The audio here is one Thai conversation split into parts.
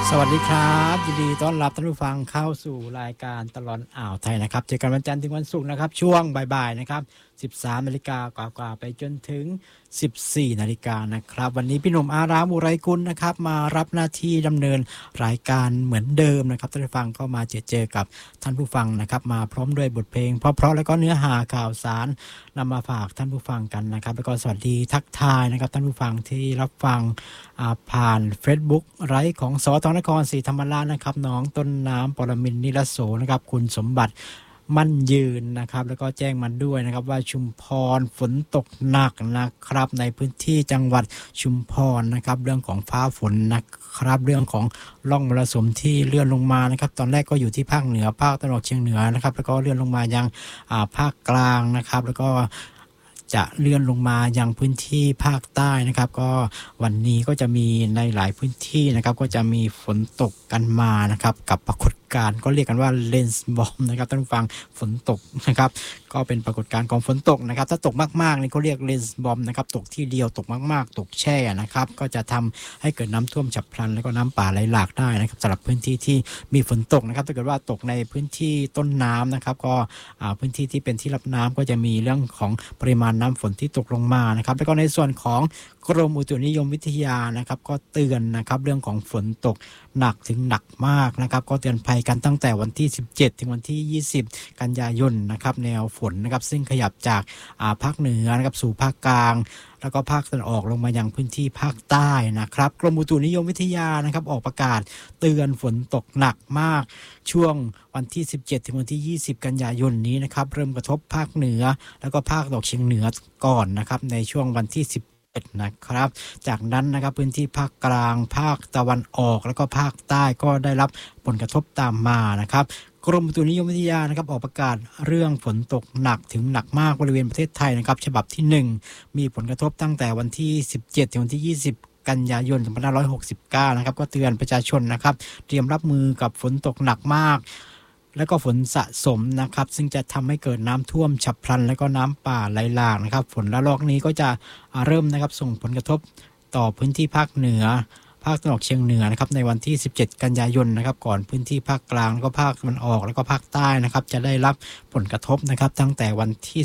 สวัสดีครับยินดีต้อนรับท่านผู้ฟังเข้าสู่รายการตลอดอ่าวไทยนะครับเจอกันวันจันทร์ถึงวันศุกร์นะครับช่วงบ่ายๆนะครับ 13 นาฬิกากว่าๆไปจนถึง 14 นาฬิกานะครับวันนี้พี่หนุ่มอารามอุไรกุลนะครับมารับหน้าที่ดำเนินรายการเหมือนเดิมนะครับท่านผู้ฟังก็มาเจอกับท่านผู้ฟังนะครับมาพร้อมด้วยบทเพลงเพราะๆแล้วก็เนื้อหาข่าวสารนำมาฝากท่านผู้ฟังกันนะครับแล้วก็สวัสดีทักทายนะครับท่านผู้ฟังที่รับฟังผ่าน Facebook ไลฟ์ของสทนครศรีธรรมราชนะครับน้องต้นน้ำปรมินทร์นิรโสนะครับคุณสมบัติมั่นยืนนะครับแล้วก็แจ้งมาด้วยนะครับว่าชุมพรฝนตกหนักนะครับในพื้นที่จังหวัดชุมพรนะครับเรื่องของฟ้าฝนนะครับเรื่องของร่องมรสุมที่เลื่อนลงมานะครับตอนแรกก็อยู่ที่ภาคเหนือภาคตะวันออกเฉียงเหนือนะครับแล้วก็เลื่อนลงมายังภาคกลางนะครับแล้วก็จะเลื่อนลงมายังพื้นที่ภาคใต้นะครับก็วันนี้ก็จะมีในหลายพื้นที่นะครับก็จะมีฝนตกกันมานะครับกับปรากฏการณ์ก็เรียกกันว่าเลนส์บอมนะครับท่านผู้ฟังฝนตกนะครับก็เป็นปรากฏการณ์ของฝนตกนะครับถ้าตกมากๆนี่เขาเรียกเลนส์บอมนะครับตกที่เดียวตกมากๆตกแช่นะครับก็จะทำให้เกิดน้ำท่วมฉับพลันแล้วก็น้ำป่าไหลหลากได้นะครับสำหรับพื้นที่ที่มีฝนตกนะครับถ้าเกิดว่าตกในพื้นที่ต้นน้ำนะครับก็พื้นที่ที่เป็นที่รับน้ำก็จะมีเรื่องของปริมาณน้ำฝนที่ตกลงมานะครับแล้วก็ในส่วนของกรมอุตุนิยมวิทยานะครับก็เตือนนะครับเรื่องของฝนตกหนักถึงหนักมากนะครับก็เตือนภัยกันตั้งแต่วันที่17ถึงวันที่20กันยายนนะครับแนวฝนนะครับซึ่งขยับจากภาคเหนือนะครับสู่ภาคกลางแล้วก็ภาคตะวันออกลงมายังพื้นที่ภาคใต้นะครับกรมอุตุนิยมวิทยานะครับออกประกาศเตือนฝนตกหนักมากช่วงวันที่17ถึงวันที่20กันยายนนี้นะครับเริ่มกระทบภาคเหนือแล้วก็ภาคตะวันออกเฉียงเหนือก่อนนะครับในช่วงวันที่นะครับจากนั้นนะครับพื้นที่ภาคกลางภาคตะวันออกแล้วก็ภาคใต้ก็ได้รับผลกระทบตามมานะครับกรมอุตุนิยมวิทยานะครับออกประกาศเรื่องฝนตกหนักถึงหนักมากบริเวณประเทศไทยนะครับฉบับที่1มีผลกระทบตั้งแต่วันที่17ถึงวันที่20กันยายน2569นะครับก็เตือนประชาชนนะครับเตรียมรับมือกับฝนตกหนักมากแล้วก็ฝนสะสมนะครับซึ่งจะทำให้เกิดน้ำท่วมฉับพลันแล้วก็น้ำป่าไหลหลากนะครับฝนระลอกนี้ก็จะเริ่มนะครับส่งผลกระทบต่อพื้นที่ภาคเหนือภาคตะวันออกเฉียงเหนือนะครับในวันที่17กันยายนนะครับก่อนพื้นที่ภาคกลางแล้วก็ภาคตะวันออกแล้วก็ภาคใต้นะครับจะได้รับผลกระทบนะครับตั้งแต่วันที่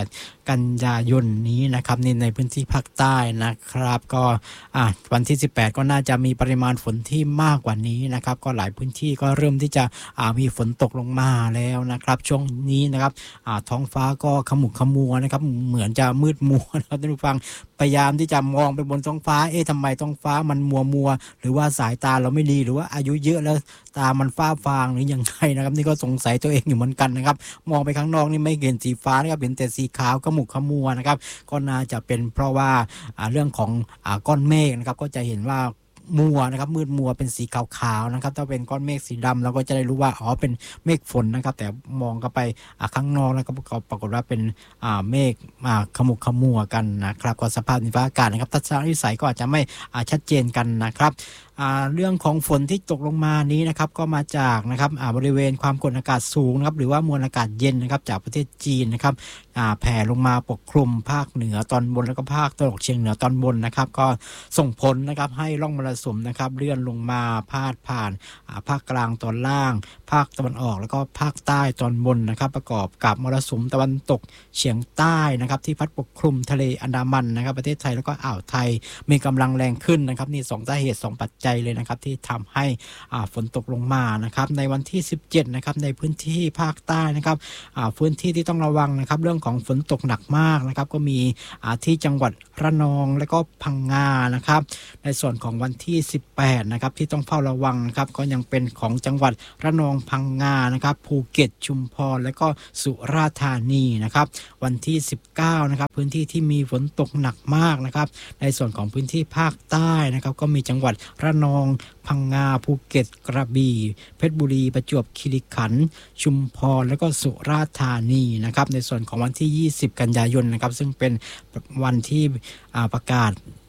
18กันยายนนี้นะครับในพื้นที่ภาคใต้นะครับก็วันที่18ก็น่าจะมีปริมาณฝนที่มากกว่านี้นะครับก็หลายพื้นที่ก็เริ่มที่จะมีฝนตกลงมาแล้วนะครับช่วงนี้นะครับท้องฟ้าก็ขมุกขมัวนะครับเหมือนจะมืดมัวนะครับท่านผู้ฟังพยายามที่จะมองไปบนท้องฟ้าทำไมท้องฟ้ามันมัวหรือว่าสายตาเราไม่ดีหรือว่าอายุเยอะแล้วตามันฟ้าฟางหรือยังไงนะครับนี่ก็สงสัยตัวเองอยู่เหมือนกันนะครับมองไปข้างนอกนี่ไม่เห็นสีฟ้านะครับเห็นแต่สีขาวขมุกขมัวนะครับก็น่าจะเป็นเพราะว่าเรื่องของก้อนเมฆนะครับก็จะเห็นว่ามัวนะครับมืดมัวเป็นสีขาวๆนะครับถ้าเป็นก้อนเมฆสีดำเราก็จะได้รู้ว่าเป็นเมฆฝนนะครับแต่มองเข้าไปข้างนอกแล้วก็ปรากฏว่าเป็นเมฆขมุกขมัวกันนะครับก็สภาพดินฟ้าอากาศนะครับทัศนวิสัยก็อาจจะไม่ชัดเจนกันนะครับเรื่องของฝนที่ตกลงมานี้นะครับก็มาจากนะครับบริเวณความกดอากาศสูงนะครับหรือว่ามวลอากาศเย็นนะครับจากประเทศจีนนะครับแผ่ลงมาปกคลุมภาคเหนือตอนบนแล้วก็ภาคตะวันออกเฉียงเหนือตอนบนนะครับก็ส่งผลนะครับให้ร่องมรสุมนะครับเลื่อนลงมาพาดผ่านภาคกลางตอนล่างภาคตะวันออกแล้วก็ภาคใต้ตอนบนนะครับประกอบกับมรสุมตะวันตกเฉียงใต้นะครับที่พัดปกคลุมทะเลอันดามันนะครับประเทศไทยแล้วก็อ่าวไทยมีกำลังแรงขึ้นนะครับนี่2สาเหตุ2ปัจจัยเลยนะครับที่ทำให้ฝนตกลงมานะครับในวันที่17นะครับในพื้นที่ภาคใต้นะครับพื้นที่ที่ต้องระวังนะครับเรื่องของฝนตกหนักมากนะครับก็มีที่จังหวัดระนองและก็พังงานะครับในส่วนของวันที่18นะครับที่ต้องเฝ้าระวังนะครับก็ยังเป็นของจังหวัดระนองพังงานะครับภูเก็ตชุมพรและก็สุราษฎร์ธานีนะครับวันที่19นะครับพื้นที่ที่มีฝนตกหนักมากนะครับในส่วนของพื้นที่ภาคใต้นะครับก็มีจังหวัดระนองพังงาภูเก็ตกระบี่เพชรบุรีประจวบคีรีขันธ์ชุมพรและก็สุราษฎร์ธานีนะครับในส่วนของวันที่20กันยายนนะครับซึ่งเป็นวันที่ประกาศ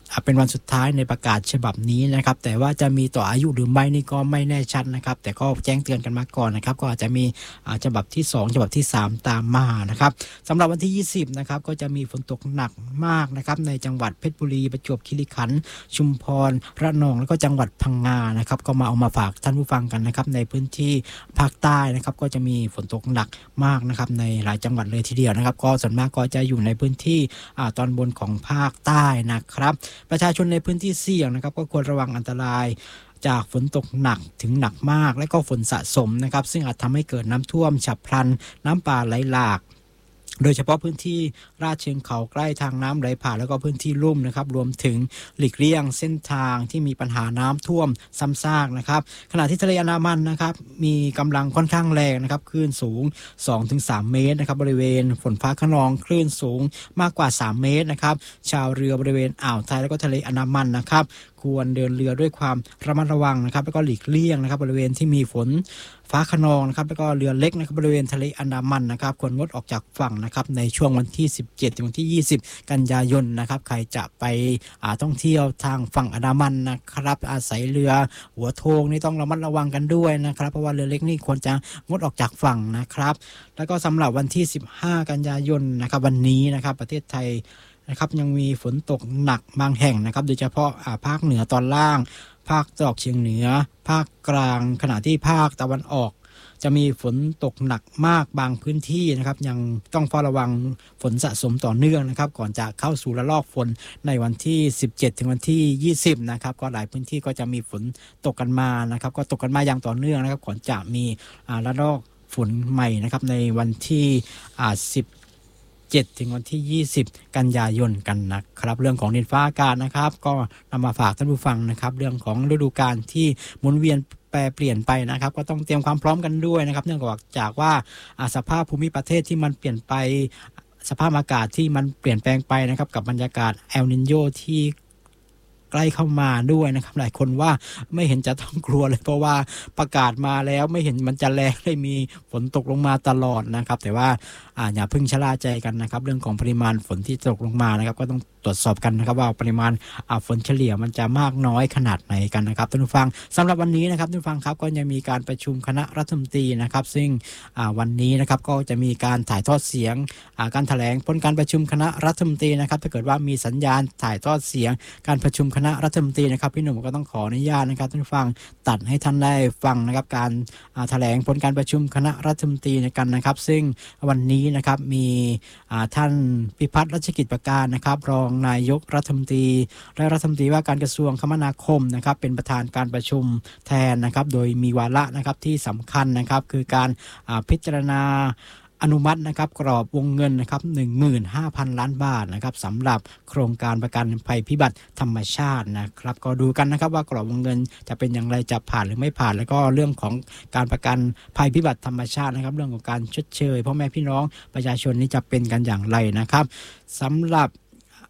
เป็นวันสุดท้ายในประกาศฉบับนี้นะครับแต่ว่าจะมีต่ออายุหรือไม่นี่ก็ไม่แน่ชัดนะครับแต่ก็แจ้งเตือนกันมาก่อนนะครับก็อาจจะมีฉบับที่2ฉบับที่3ตามมานะครับสำหรับวันที่20นะครับก็จะมีฝนตกหนักมากนะครับในจังหวัดเพชรบุรีประจวบคีรีขันธ์ชุมพรระนองแล้วก็จังหวัดพังงานะครับก็มาเอามาฝากท่านผู้ฟังกันนะครับในพื้นที่ภาคใต้นะครับก็จะมีฝนตกหนักมากนะครับในหลายจังหวัดเลยทีเดียวนะครับก็ส่วนมากก็จะอยู่ในพื้นที่ตอนบนของภาคใต้นะครับประชาชนในพื้นที่เสี่ยงนะครับก็ควรระวังอันตรายจากฝนตกหนักถึงหนักมากและก็ฝนสะสมนะครับซึ่งอาจทำให้เกิดน้ำท่วมฉับพลันน้ำป่าไหลหลากโดยเฉพาะพื้นที่ลาดเชิงเขาใกล้ทางน้ำไหลผ่านแล้วก็พื้นที่ลุ่มนะครับรวมถึงหลีกเลี่ยงเส้นทางที่มีปัญหาน้ำท่วมซ้ำซากนะครับขณะที่ทะเลอันดามันนะครับมีกำลังค่อนข้างแรงนะครับคลื่นสูง 2-3 เมตรนะครับบริเวณฝนฟ้าคะนองคลื่นสูงมากกว่า3 เมตรนะครับชาวเรือบริเวณอ่าวไทยแล้วก็ทะเลอันดามันนะครับควรเดินเรือด้วยความระมัดระวังนะครับแล้วก็หลีกเลี่ยงนะครับบริเวณที่มีฝนฟ้าคะนองนะครับแล้วก็เรือเล็กนะครับบริเวณทะเลอันดามันนะครับควรงดออกจากฝั่งนะครับในช่วงวันที่17ถึงวันที่20กันยายนนะครับใครจะไปท่องเที่ยวทางฝั่งอันดามันนะครับอาศัยเรือหัวโทงนี่ต้องระมัดระวังกันด้วยนะครับเพราะว่าเรือเล็กนี่ควรจะงดออกจากฝั่งนะครับแล้วก็สำหรับวันที่15กันยายนนะครับวันนี้นะครับประเทศไทยนะครับยังมีฝนตกหนักบางแห่งนะครับโดยเฉพาะภาคเหนือตอนล่างภาคตะวันออกเฉียงเหนือภาคกลางขณะที่ภาคตะวันออกจะมีฝนตกหนักมากบางพื้นที่นะครับยังต้องเฝ้าระวังฝนสะสมต่อเนื่องนะครับก่อนจะเข้าสู่ระลอกฝนในวันที่17ถึงวันที่20นะครับก็หลายพื้นที่ก็จะมีฝนตกกันมานะครับก็ตกกันมาอย่างต่อเนื่องนะครับก่อนจะมีระลอกฝนใหม่นะครับในวันที่7ถึงวันที่20กันยายนกันนะครับเรื่องของดินฟ้าอากาศนะครับก็นำมาฝากท่านผู้ฟังนะครับเรื่องของฤดูกาลที่หมุนเวียนแปรเปลี่ยนไปนะครับก็ต้องเตรียมความพร้อมกันด้วยนะครับเนื่องจากว่าสภาพภูมิประเทศที่มันเปลี่ยนไปสภาพอากาศที่มันเปลี่ยนแปลงไปนะครับกับบรรยากาศเอลนิโญที่ใกล้เข้ามาด้วยนะครับหลายคนว่าไม่เห็นจะต้องกลัวเลยเพราะว่าประกาศมาแล้วไม่เห็นมันจะแรงได้มีฝนตกลงมาตลอดนะครับแต่ว่าอย่าเพิ่งชะล่าใจกันนะครับเรื่องของปริมาณฝนที่ตกลงมานะครับก็ต้องตรวจสอบกันนะครับว่าปริมาณฝนเฉลี่ยมันจะมากน้อยขนาดไหนกันนะครับท่านผู้ฟังสำหรับวันนี้นะครับท่านผู้ฟังครับก็ยังมีการประชุมคณะรัฐมนตรีนะครับซึ่งวันนี้นะครับก็จะมีการถ่ายทอดเสียงการแถลงผลการประชุมคณะรัฐมนตรีนะครับถ้าเกิดว่ามีสัญญาณถ่ายทอดเสียงการประชุมคณะรัฐมนตรีนะครับพี่หนุ่มก็ต้องขออนุญาตนะครับท่านผู้ฟังตัดให้ท่านได้ฟังนะครับการแถลงผลการประชุมคณะรัฐมนตรีในกันนะครับซึ่งวันนี้นะครับมีท่านพิพัฒน์รัชกิจประการนะครับรองนายกรัฐมนตรีและรัฐมนตรีว่าการกระทรวงคมนาคมนะครับเป็นประธานการประชุมแทนนะครับโดยมีวาระนะครับที่สำคัญนะครับคือการพิจารณาอนุมัตินะครับกรอบวงเงินนะครับ 15,000 ล้านบาทนะครับสำหรับโครงการประกันภัยพิบัติธรรมชาตินะครับก็ดูกันนะครับว่ากรอบวงเงินจะเป็นอย่างไรจะผ่านหรือไม่ผ่านแล้วก็เรื่องของการประกันภัยพิบัติธรรมชาตินะครับเรื่องของการชดเชยพ่อแม่พี่น้องประชาชนนี่จะเป็นกันอย่างไรนะครับสำหรับ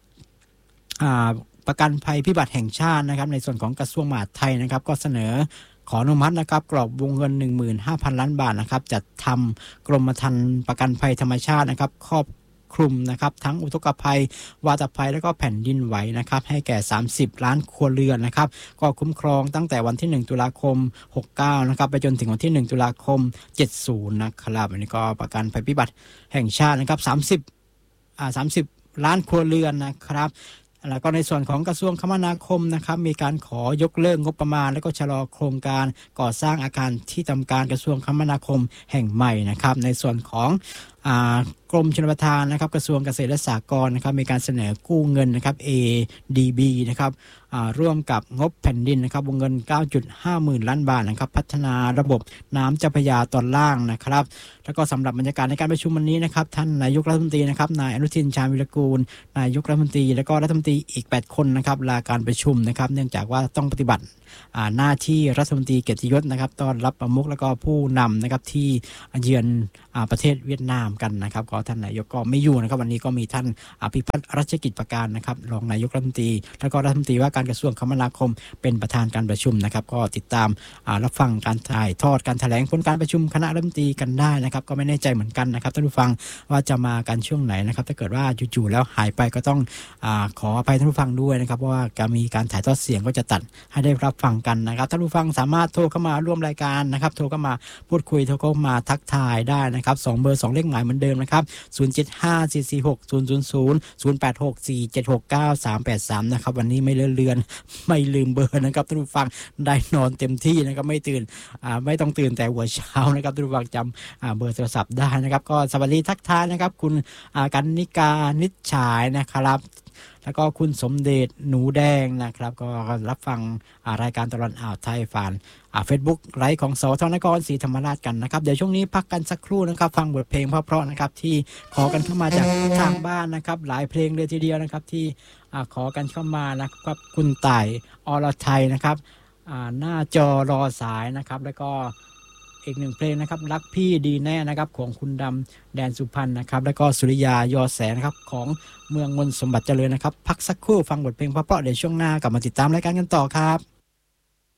ประกันภัยพิบัติแห่งชาตินะครับในส่วนของกระทรวงมหาดไทยนะครับก็เสนอขออนุมัตินะครับกรอบวงเงิน 15,000 ล้านบาทนะครับจัดทำกรมธรรม์ประกันภัยธรรมชาตินะครับครอบคลุมนะครับทั้งอุทกภัยวาตภัยและก็แผ่นดินไหวนะครับให้แก่30ล้านครัวเรือนนะครับก็คุ้มครองตั้งแต่วันที่1ตุลาคม69นะครับไปจนถึงวันที่1ตุลาคม70นะครับอันนี้ก็ประกันภัยพิบัติแห่งชาตินะครับ30ล้านครัวเรือนนะครับแล้วก็ในส่วนของกระทรวงคมนาคมนะครับมีการขอยกเลิกงบประมาณและก็ชะลอโครงการก่อสร้างอาคารที่ทำการกระทรวงคมนาคมแห่งใหม่นะครับในส่วนของกรมชลประทานนะครับกระทรวงเกษตรและสหกรณ์นะครับมีการเสนอกู้เงินนะครับ ADB นะครับร่วมกับงบแผ่นดินนะครับวงเงิน 9.5 หมื่นล้านบาทนะครับพัฒนาระบบน้ำเจ้าพระยาตอนล่างนะครับแล้วก็สำหรับบรรยากาศในการประชุมวันนี้นะครับท่านนายกรัฐมนตรีนะครับนายอนุทินชาญวิรากูลนายกรัฐมนตรีและก็รัฐมนตรีอีก8คนนะครับลาการประชุมนะครับเนื่องจากว่าต้องปฏิบัติหน้าที่รัฐมนตรีเกียรติยศนะครับต้อนรับประมุขแล้วก็ผู้นำนะครับที่เยือนประเทศเวียดนามามกันนะครับก็ท่านนายกก็ไม่อยู่นะครับวันนี้ก็มีท่านอภิพัฒน์รัชกิจประการนะครับรองนายกรัฐมนตรีแล้วก็รัฐมนตรีว่าการกระทรวงคมนาคมเป็นประธานการประชุมนะครับก็ติดตามรับฟังการถ่ายทอดการแถลงผลการประชุมคณะรัฐมนตรีกันได้นะครับก็ไม่แน่ใจเหมือนกันนะครับท่านผู้ฟังว่าจะมากันช่วงไหนนะครับถ้าเกิดว่าจู่ๆแล้วหายไปก็ต้องขออภัยท่านผู้ฟังด้วยนะครับเพราะว่าการมีการถ่ายทอดเสียงก็จะตัดให้ได้รับฟังกันนะครับท่านผู้ฟังสามารถโทรเข้ามาร่วมรายการนะครับโทรเข้ามาพูดคุยโทรเข้ามาทักทายได้นะครับ2เบอร์2เลขหมายเหมือนเดิมนะครับ07544600 0864769383นะครับวันนี้ไม่เลื่อนไม่ลืมเบอร์นะครับท่านผู้ฟังได้นอนเต็มที่นะครับไม่ตื่นไม่ต้องตื่นแต่หัวเช้านะครับท่านผู้ฟังจำเบอร์โทรศัพท์ได้นะครับก็สวัสดีทักทายนะครับคุณกันนิกานิชฉายนะครับแล้วก็คุณสมเด็จหนูแดงนะครับก็รับฟังรายการตลอดอ่าวไทยผ่านFacebook ไลฟ์ของสทนครศรีธรรมราชกันนะครับเดี๋ยวช่วงนี้พักกันสักครู่นะครับฟังบทเพลงเพราะๆนะครับที่ขอกันเข้ามาจากทางบ้านนะครับหลายเพลงเลยทีเดียวนะครับที่ขอกันเข้ามานะครับคุณต่ายอรไทยนะครับหน้าจอรอสายนะครับแล้วก็อีกหนึ่งเพลงนะครับรักพี่ดีแน่นะครับของคุณดำแดนสุพรรณนะครับแล้วก็สุริยายอแสนะครับของเมืองมนสมบัติเจริญนะครับพักสักครู่ฟังบทเพลงเพราะๆเดี๋ยวช่วงหน้ากลับมาติดตามรายการกันต่อครับ